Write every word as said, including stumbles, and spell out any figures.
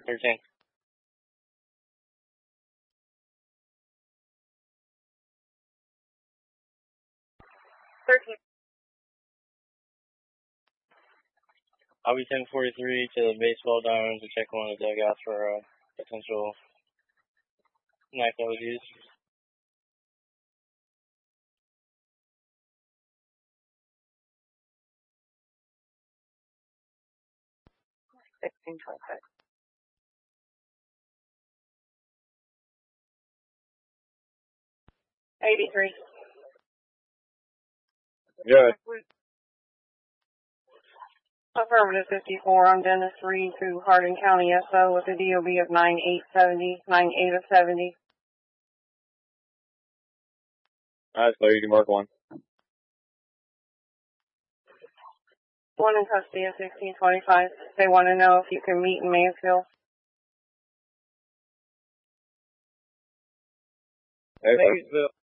thirteen. thirteen. I'll be ten forty-three to the baseball diamond to check one of the dugouts for a uh, potential knife that was used. sixteen twenty-six. eighty-three. Good. Affirmative fifty-four. I'm Dennis Reed to Hardin County S O with a D O B of nine eight seventy, nine eight of seventy. Alright, so you can mark one. One in custody of sixteen twenty-five. They want to know if you can meet in Mansfield. Hey, Maysville.